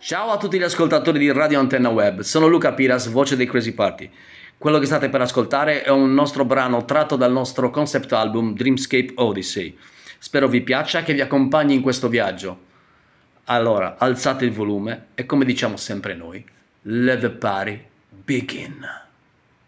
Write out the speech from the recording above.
Ciao a tutti gli ascoltatori di Radio Antenna Web, sono Luca Piras, voce dei Crazy Party. Quello che state per ascoltare è un nostro brano tratto dal nostro concept album Dreamscape Odyssey. Spero vi piaccia e che vi accompagni in questo viaggio. Allora, alzate il volume e come diciamo sempre noi, let the party begin.